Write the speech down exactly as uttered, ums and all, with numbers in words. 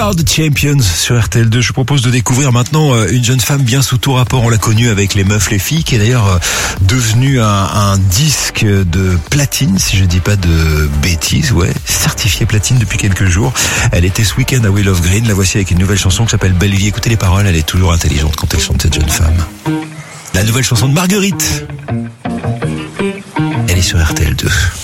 are the champions sur R T L deux. Je propose de découvrir maintenant une jeune femme bien sous tout rapport. On l'a connue avec Les Meufs, les Filles, qui est d'ailleurs devenue un, un disque de platine, si je dis pas de bêtises, ouais, certifié platine depuis quelques jours. Elle était ce week-end à Will of Green. La voici avec une nouvelle chanson qui s'appelle Belle Vie. Écoutez les paroles, elle est toujours intelligente quand elle chante, cette jeune femme. La nouvelle chanson de Marguerite. Elle est sur R T L deux.